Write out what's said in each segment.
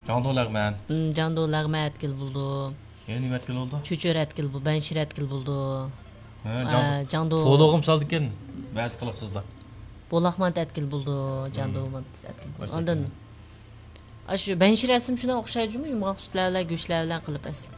Candoğ lağmen. Candoğ lağmen etkili buldu. Nima etkili oldu? Çöçör etkili buldu. Benşir etkili buldu. Candoğ. To'log'im saldı ekan. Ba'zi qiliqsizda. Bolaqmant etkili buldu. Candoğ etkili buldu. Ondan shu benşir esim shuna o'xshaydimi? Yumg'oq sutlar bilan go'shtlar bilan qilib esim.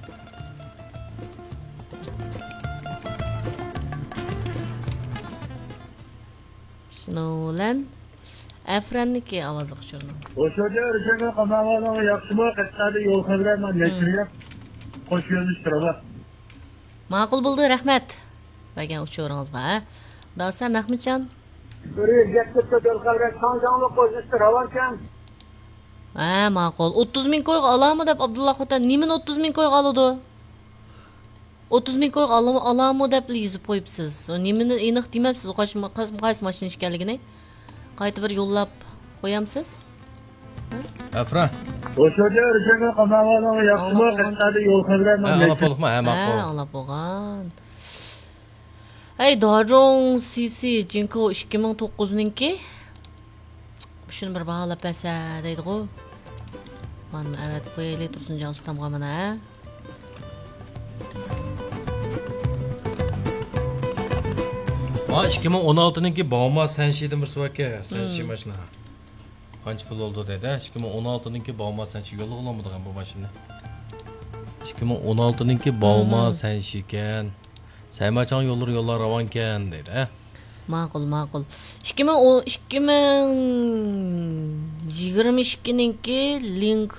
Snowland Afranniki ovozi qo'shildi. O'shaga o'shaga qamag'anlar yaxshimi? Qat'ada yo'l xabarman yashirib qo'shilib turadi. Ma'qul bo'ldi, rahmat. Bergan uchoringizga. Dosa Mahmudjon. Bir yerga yo'l xabar qanday qo'shib turavarkan? Ma'qul. 30 ming qo'yga olami deb Abdulloh ota nimani 30 ming qo'yga oladi? 30 ming qo'yga olami deb yozib qo'yibsiz. Nimani aniq demabsiz, qaysi mashina ekanligini. Qayta bir yo'llab qo'yamsiz? Afra. O'shaga o'shaga qamag'anlar yaxshimi? Qat'ada yo'l xabarman yashirib. Ma'qul. Ola bo'lgan. Hey, Dajong CC Jinko 2009'ninki. Shuni bir baholab bersa deydi-ku. Mana evet qo'yaylik Tursunjon ustamga mana. Ha 2016'ninki Bauma Senşi'den bir svaka. Senşi maşina. Qancha pul oldu dedi. 2016'ninki Bauma Senşi yo'li olamadı bu maşina. 2016'ninki Bauma Senşi ekan. Saymaçan yollar ravan ekan dedi. Ma'qul. 2022'ninki link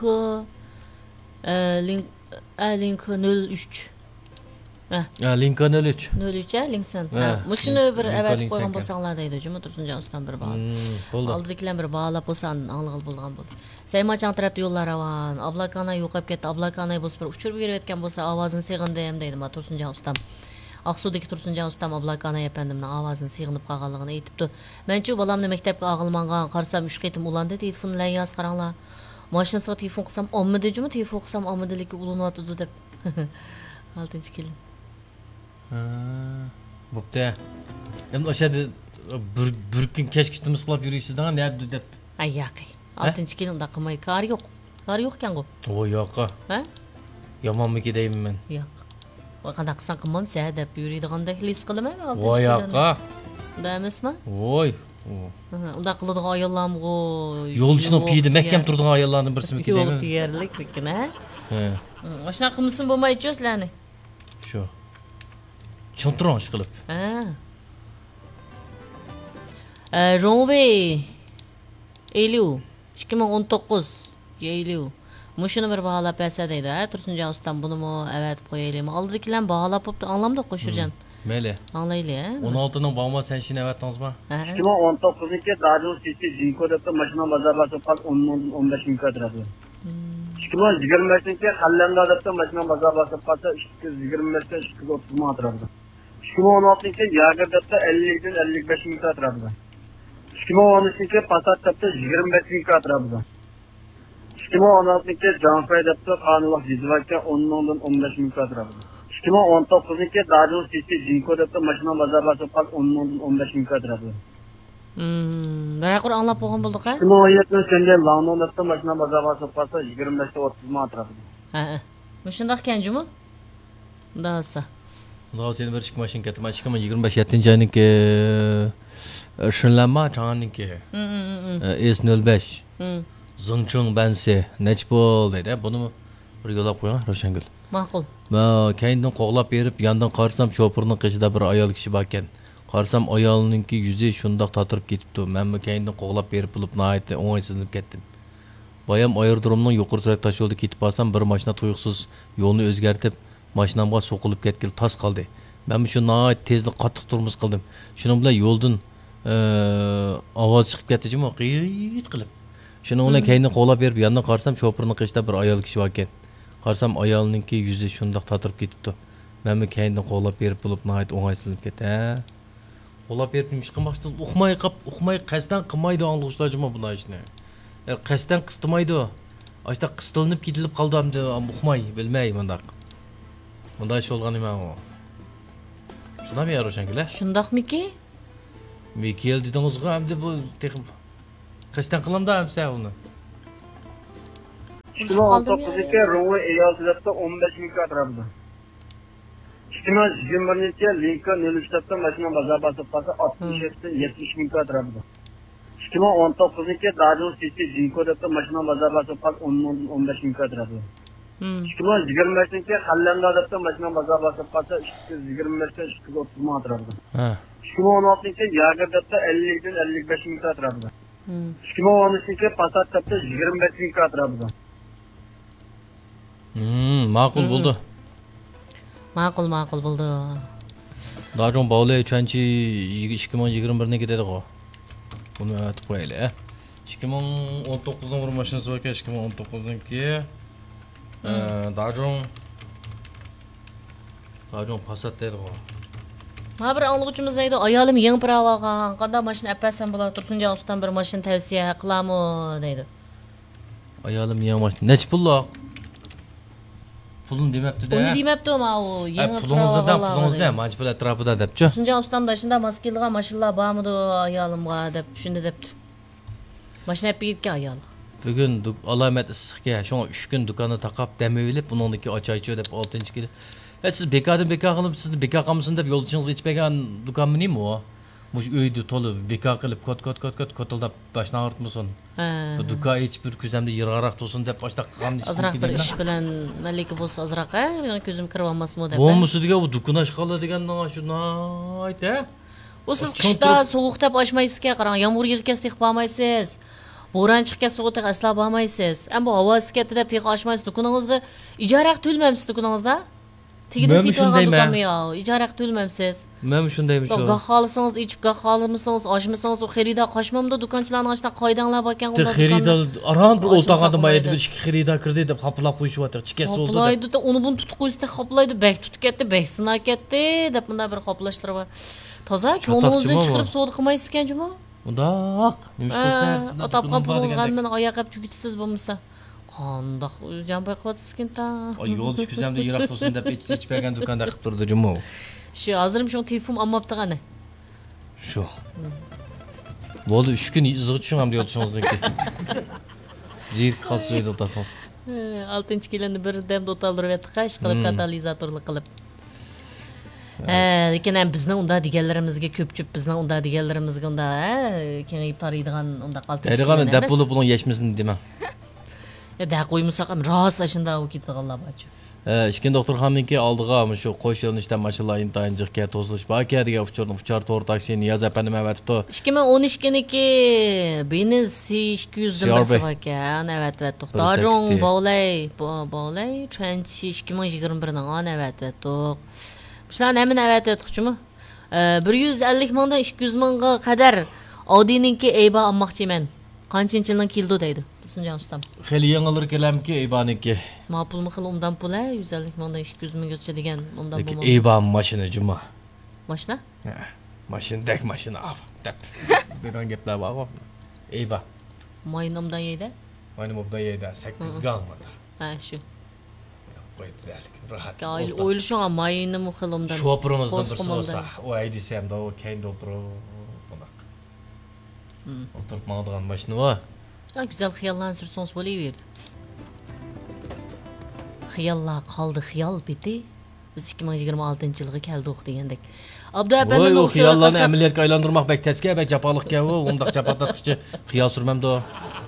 03. Lincoln 03. 03 linksan. Shuni bir evet qo'ygan bo'lsanglar deydi. Juma Tursunjon ustam bir bal. Bo'ldi. Oldikilar bir bog'lab bo'lsan, anglab bo'lgan bo'ldi. Saymachan tarafda yo'llar ravan. Ablakana yo'qolib ketdi. Ablakana bo'lsa bir uchirib berayotgan bo'lsa, ovozini sig'indim deydi ma Tursunjon ustam. Aqsudagi Tursunjon ustam Ablakana efendimning ovozini sig'inib qolganligini aytibdi. Men-chu bolamni maktabga og'ilmangan, qarsam 3 qitim ulandi, telefonlar yoz qaranglar. Mashinasiga telefon qilsam, ommidi jumi, telefon qilsam ommidiligi ulanyotdi deb. 6-kelin. Bo'pti. Endi o'shada bir kun kechkichimiz qilib yurishingizdan nima deb. Ay yaqi. 6-kelin unda qilmay kar yo'q. Kar yo'q ekan-ku. O yo'q. Ha? Yomonmi deyman men. Yo'q. Voy qanday qilsam qilmamsa deb yuradigandak his qilaman. Voy yo'q. Unda emasmi? Voy. Unda qiladigan ayollarmi go. Yo'l ichida piydi mahkam turadigan ayollarning birisimi deyman. Yo'q deyarlik lekin ha. O'shana qilmasin bo'lmaydi sizlarni. Shu. Cho'ntiroq qilib. Runway 2019 Yeyliu. Mushuni bir baholab bersa deydi, Tursunjon ustam bunimi evet qo'yaylikmi? Oldikilar baholab bo'pti, anglamdi Qo'shurjon. Mayli. Anglaylik, 16ning Bauma Senşi'ni evatdingizmi? 2019'dagi Dajong CC Jinko deb mashina bozorga so'qib 10-15 ming turadi. 2025'deki Hallemda deb mashina bozorga so'qib 225 230 ming turadi. 2016'daki Yager deb 50 dan 55 ming turadi. 2013'deki Passat deb 25 ming turadi. 2016'daki Janfay deb qonunlik jizvaka 10 dan 15 ming turadi. 2019'daki Dajong CC Jinko deb mashina bozorga so'qib 10 dan 15 ming turadi. Biraqur anglab bo'lgan bo'ldik ha? 2017'de London deb mashina bozorga so'qib 25 dan 30 ming turadi. Shundoq ekan-jumi? Dasa. Xudo seni bir mashina ketdi. 2025 ayninki shunlanma chang'anniki. S05. Zongchong Bansi nech bo'l deydi. Buni bir yo'lab qo'ying, Roshangul. Ma'qul. Men keyindan qo'g'lab berib, yandan qarsam shofirning qishida bir ayol kishi bor ekan. Qarsam ayolninki yuzi shundoq tatirib ketibdi. Men keyindan qo'g'lab berib bo'lib nihoyatda o'ng'aysizlanib ketdim. Boyam aerodromning yuqori tosh yo'lda ketib olsam, bir mashina tuyuqsiz yo'lni o'zgartib, mashinamga so'qilib ketgil tas qoldi. Men shu nihoyat tezlik qattiq turmush qildim. Shuning bilan yo'ldan ovoz chiqib ketdi-jimi, qiyit qilib. Shuning bilan keyindan qo'g'lab berib, yandan qarsam shofirning qishida bir ayol kishi bor ekan. Qarsam ayolninki yuzi shundoq tatirib ketibdi. Men keyindan qo'g'lab berib bo'lib nihoyat o'ng'aysizlanib ketdi. Qo'g'lab berib nima qilmoqchi? Uxmay qasdan qilmaydi anglashlarjimi buni ishni. Qasdan qistilmaydi. Ashta qistilib ketilib qoldi hamda uxmay, bilmay bundaq. Bunda ish bo'lgan nima u? Shundami Roshangul? Shundoqmiki? Mikel dedingizga hamda bu qasdan qilamda hamsa uni. 2019'daki Runway Eyaltı 15 ming atrofida. 2021 Lincoln 03'da mashina bozor bosib qolsa 67 70 ming atrofida. 2019'daki Dodge CC Jinko'da mashina bozor bosib qolsa 10 15 ming atrofida. 2025'deki Hallanda'da mashina bozor bosib qolsa 225 230 ming atrofida. Ha. 2016'daki Jaguar'da 50 dan 55 ming atrofida. 2013'deki Passat'da 25 ming atrofida. Ma'qul bo'ldi. Ma'qul bo'ldi. Dajong Bowley 2021'niki dedi-ku. Buni aytib qo'yaylik. 2019'dan bir mashinasi bor ekan, 2019'niki Dajong Passat dedi-ku. Ma bir anlıqçımız neydi? Ayolim yangi prava olgan. Qanday mashina apasam bo'ladi? Tursunjon ustam bir mashina tavsiya qilami deydi. Ayolim yangi mashina. Nech pulliq? Pulun demapti-da. Uni demapti ma u. Yangi pulingizdan majbur atrofida debchi. Tursunjon ustamda shunda maskilgan mashinalar bormidi ayolimga deb shunda debdi. Mashina olib ketgan ayol. Bugun alamat issiqga, shunga 3 kun do'konni taqab damavilib, buningdagi ochaychi deb 6-kunida. Siz bekardan bekar qilib, sizni bekar qilmasin deb yo'lchingizni ichmagan do'konmi nima u? Mush uyda to'lib bekar qilib kotildab boshni og'ritmasin. Bu do'kon hech bir ko'zamda yirg'aroq tursin deb boshda qilgan ish. Azroq bir ish bilan malika bo'lsa azroq, meni ko'zim kirib olmasmi deb. Bo'lmasa degan u do'kon ochqala degandan shuni ayta. Bu siz qishda sovuq deb ochmaysizga qarang, yomg'ir yig'ib ketsa tiqib olmaysiz. Bo'ron chiqib ketsa sovuqda asla olmaysiz. Ammo havo ketdi deb tiqib ochmaysiz. Do'koningizni ijoraga to'lmaysiz do'koningizda. Tigida sitgan do'konmi yo, ijoraga to'lmaysiz. Men shundaymi shu. Goh xolisangiz ichib, goh xolamasangiz ochmasangiz u xaridor qochmamda do'konchilarning ochdan qoidalar bor ekan unda. Xaridor aron bir o'ltag'anda mayda bir ikki xaridor kirdi deb xaplab qo'yishyapti. Chikasi oldi. Xoplaydi, uni buni tutib qo'ysa xoplaydi, bek tutib ketdi, bek sinab ketdi deb bunda bir xoplashtirib. Toza ko'nglingizni chiqarib savdo qilmaysiz ekan juma. Undaq. Nima qilsangiz? Otapgan pulingizga men oyoqqa tugitisiz bo'lmasa. Qandoq jambay qo'yasiz-kin ta. Yo'l chiqizamda yiroq tursin deb ichmagan do'konda qilib turdi juma. Shu hozirim shu telefon olmabdi qani. Shu. Bo'ldi 3 kun izg'i tushing ham yo'lishingizniki. Zirk xosiyda o'tasangiz. 6-kunni bir demda o'taldirib yetdik, ish qilib katalizatorlik qilib. Lekin ham bizning unda deganlarimizga ko'pchib bizning unda deganlarimizga unda kengayib taraydigan unda qaltiq. Ayrigan deb bo'lib buning yashmasini demang. Da qo'ymasa ham rost shunda u ketganlar bachu. Ishkin doktorxonaniki oldiga shu qo'sh yo'nalishdan mashinalar intayin jiqqa to'silish bor ekan degan uchar to'g'ri taksi Niyoz apandim avatibdi. 2012niki Benz C200 dan birsi bor ekan, avat to'xtajong Bowley 2021 dan avat. Shularni hamma avatayotqizmi? 150 mingdan 200 mingga qadar Audi'ninki Eyba olmoqchiman. Qanchinchi yildan keldi deydi. Tursunjon ustam. Xeli yangilar kelamki Eybaniki. Ma'qulmi xil undan pul 150 mingdan 200 minggacha degan undan bo'lmaydi. Eyba mashina juma. Mashina? Mashinadek mashina av. Degan gaplar bor. Eyba. Maynomdan yeydi? Maynomdan yeydi 8 ga olmadi. Ha, shu. Rahat. O'ylashing maynim xilomdan. Shopirimizdan birsi bo'lsa, u aydisam da o keyin o'tirib bunaqa. O'tirib mağdigan mashina bor. Güzel xiyollarni sursangiz bo'laverdi. Xiyollar qoldi, xiyol biti. Biz 2026-yilga keldik degandek. Abdu apanning o xiyollarni amaliyotga aylantirmoq bek tasga, bek japoliqqa u, undaq japotatqichi xiyol surmamdi o.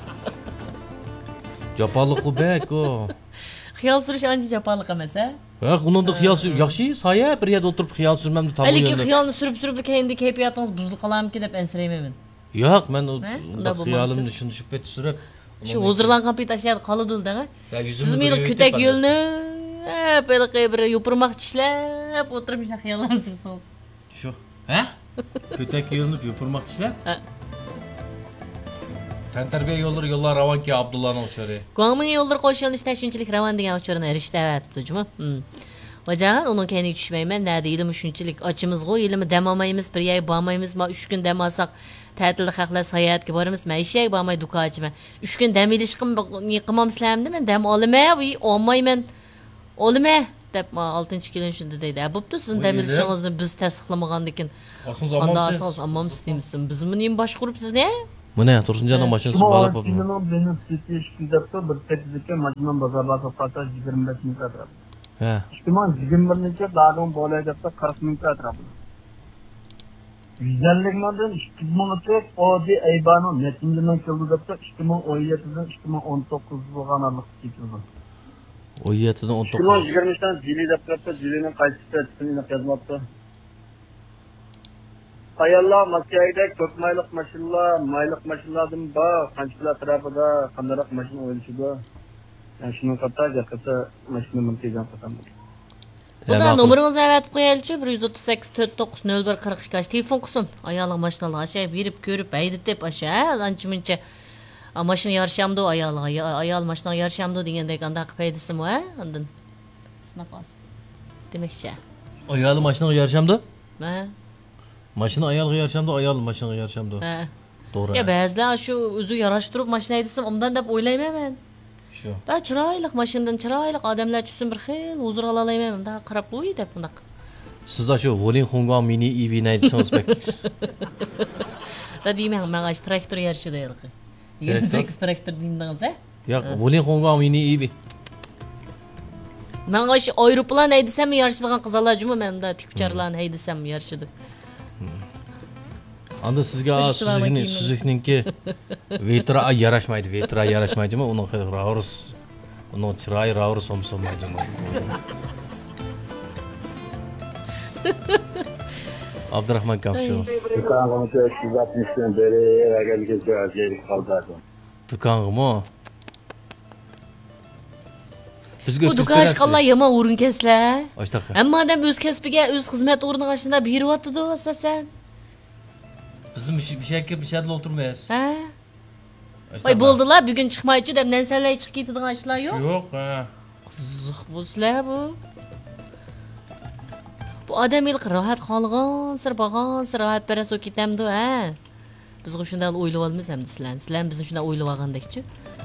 Japoliq bek o. Xiyol surish ancha japoliq emas, ha? Uningda xiyol sur, yaxshi, soya bir yerda o'tirib xiyol surmamdi tamom. Lekin xiyolni surib keyin kayfiyatingiz buzilib qolarmiki deb ansirayman. Yo'q, men unda xiyolimni tushunib surib. Shu hozirlangan payt ashyolar qoladi-da. Siz meni ko'tak yo'lni bir yopirmoqchi ishlab o'tirib xiyollarni sursangiz. Shu. Ha? Ko'tak yo'lni yopirmoqchi ishlab? Ha. Tantarbiya yo'llar ravonki Abdullaning uchari. Qo'ngmin yo'llar qo'shilishda shunchalik ravon degan ucharni erishdi aytibdi, juma. Vajan onun kendi düşmeymen ne deydim şunçilik açımız go ilimi dam olmaymiz bir yay bormaymiz ma 3 kun dam olsak ta'tilda haqlar sayohatga boramiz ma ishak bormay dukochima 3 kun dam ilishqim yiqimamsizlarmi men dam olmay olmayman olma deb 6-kundan shunda deydi. Bo'pti sizning dam ilishingizni biz tasdiqlamagandan keyin qanday asos ammam istaymiz biz buni boshqurib siz ne Mana Tursunjonning mashinasi balab bo'ldi. Benim siti ishkidapta bir tekizlikka mashinam bozorlarga qolsa 25 minut atrofida. Ha. Ishtimon 21-chi dag'on bo'layapti 40 minut atrofida. Güzelliklerden 2013 oddiy aybano netingidan keldi debdi 2017dan 2019 bo'lgan aniq chekildi. 17dan 19. 2020dan jili deb turibdi, jilini qaytib ketishini yozmoqda. Ayollar Makkayda ko'p mayliq mashinalardan bor, qanchalar tarafida qanday mashina o'yinchida. Yani shuni qatar gapirsa mashina mintigan qatam. Bundan numarangizni avatib qo'yaylikchi 138 49 01 42 telefon qilsin. Ayolning mashinalarga aşağı berib ko'rib hayditib aşa ancha-muncha mashina yarashamdi ayol mashinaga yarashamdi degandek qanday qilib haydisimi ha? Ondan sinab qolsin. Demakchi. Ayol mashinaga yarashamdi? Ha. Mashina ayolga yarashamdi, ayol mashinaga yarashamdi. Ha. To'g'ri. Ya ba'zilar shu o'zi yarashtirib mashina haydasam undan deb o'ylayman men. Shu. Da chiroyli mashinadan chiroyli odamlar tushsin bir xil huzur ola olmayman. Da qarab qo'y deb bunaq. Siz shu Volin Hongkong mini EV naydisangiz bek. Da deyman, men ash traktor yarishida yo'q. 28 traktor deyingiz ha? Yo'q, Volin Hongkong mini EV. Men ash aeroplan haydasam yarishadigan qizlar juma menda tikcharlarni haydasam yarishidi. Anda sizga Suzuki'ninki Vitra yarashmaydi. Vitra yarashmaydimi? Uning Raurus, uning chiroyi Raurus olmaydi. Abdurrahman Kapşo. Dukanımı 460'dan beri evvelki cevapları kaldırdım. Dukanımı? Bu dukan aşkalla yama o'rin keslar. Ashtaqa. Hamma odam o'z kasbiga, o'z xizmat o'rniga ashunda beryapti-da asosan. Bizim bir şeyle oturmayız. Ha? Voy bo'ldilar, bugun chiqmaychi deb nansalay chiqib ketadigan ishlar yo'q. Yo'q, ha. Qiziq bo'lsa bu. Bu odam ilk rohat qolgan, sir bag'on, sir rohat parasol ketamdi, ha. Bizga shunday o'ylab olmasam sizlar. Sizlar bizni shunday o'ylab olgandekchi.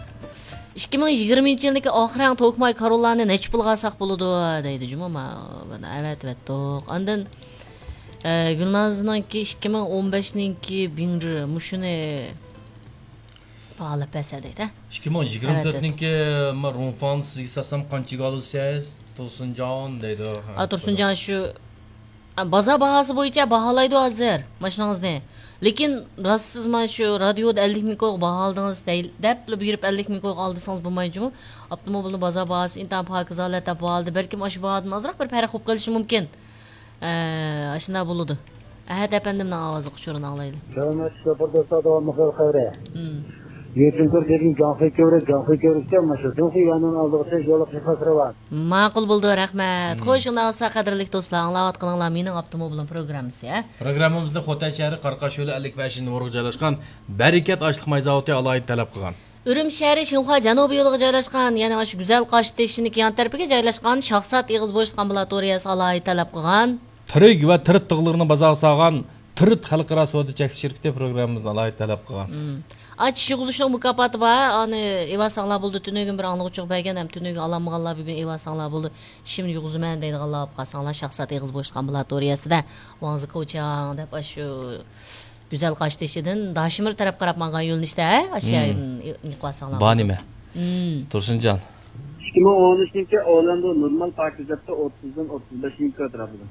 2020-yildagi oxiran Tokmay Karollarni nech pulga olsak bo'ladi deydi Juma. Evet, to'q. Ondan Gulnazningki 2015ninki binri mushuni pahalı pesa deydi. 2024ninki men Runfan sizga sasam qanchaga olsangiz Tursunjon deydi. Tursunjon shu bozor bahasi bo'yicha baholaydi hozir mashinangizni. Lekin siz mana shu radioda 50 ming qo'yib baholadingiz deb berib 50 ming qo'yib olsangiz bo'lmaydimi? Avtomobilning bozor bahasi intan pokizalatda baholadi. Balkim shu bahodan ozroq bir farq bo'lib qolishi mumkin. Aslında buludu. Ahad efendimden avazı kuçurunu alaylı. Şahmet şoförde sadavamı kavre. Yetimdir dedim canfı kövrükçe maşıdınsı yanın aldığı yoluk şifasırı var. Maqul buldu rahmet. Xo'sh, unda olsa qadrlik do'stlar, anglayotganinglar mening avtomobilim programmasi, ha. Programmamizda Xotan shahri Qarqasho'li 55-numaraga joylashgan Barakat ashliq may zavodi alohida talab qilgan. Urum shahri Shinxua janubiy yo'liga joylashgan, ya'ni shu go'zal Qoshiteshining yan tarafiga joylashgan shaxsat eg'iz bo'sh ambulatoriyasi alohida talab qilgan. Tirik va tirit tig'larni bozor solgan Tirit xalqaro savdo cheksiz shirkati programmamizni alohida talab qilgan. Achish yig'ilishning mukofoti bor. Ani evasanglar bo'ldi, tunugun bir anlıqçıq bergan ham tunugun alammaganlar bugun evasanglar bo'ldi. Şimdi yig'izman deydiganlar olib qolsanglar shaxsat eg'iz bo'sh ambulatoriyasida Vanzi ko'chang deb shu Güzel Qoshiteshidan Dashimir taraf qarab mangan yo'lnishda, aşağı niqasanglar. Ba nima? Tursunjon. 2013-ki Orlando normal paketda 30dan 35 ming atrofida.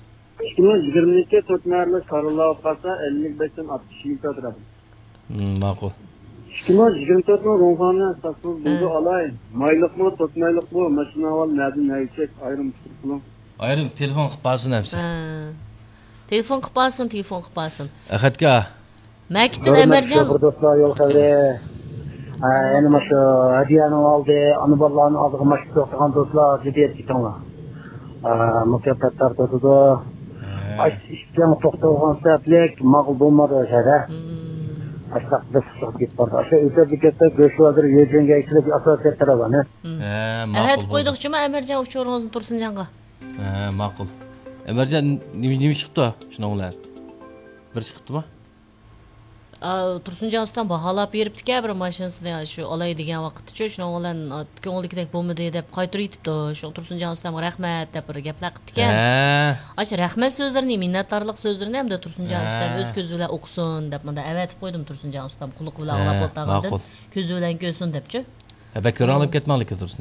2022 Tokmarli Karollar qolsa 55dan 60 ming atrofida. Ma'qul. 2024 Runxondan saksız buldu alay. Mayliqmi, tokmayliqmi, mashina ol nadin naychek ayrim turibman. Ayrim telefon qilib qolsin hamsi. Telefon qilib qolsin. Ahadga. Maktin Emirjon. Do'stlar yo'l qavre. Yani maşa hediyeni aldı, anı ballarını aldığı maşa toxtagan do'stlar cidiyet ketinglar. Mükaffatlar tutdu. Aş işten toxtagan sablik ma'qul bo'lmadi shada. Aşaq bir sıkıntı git bardı. Aşağı ötebikette göçüvadır yiyeceğine ikili bir asasiyetleri var ne? Ma'qul. Evet qo'ydik mu Emirjon uçuruğunuzni Tursunjonga. Ma'qul. Emirjon nima chiqdi? Shuninglar. Bir chiqdimi? Tursunjon ustam baholab beribdi-ku bir mashinasini shu olay degan vaqtda shuning bilan ko'ngildagidek bo'lmadi deb qaytarib yetibdi. Shu Tursunjon ustamga rahmat deb bir gaplar qilibdi-ku. Ha. Ash rahmat so'zlarini, minnatdorlik so'zlarini hamda Tursunjon ustam o'z ko'zi bilan o'qisin deb menda avatib qo'ydim Tursunjon ustam quliq bilan olib o'tag'andan ko'zi bilan ko'rsin debchi. Bak ko'ranib ketmoqlik tursin.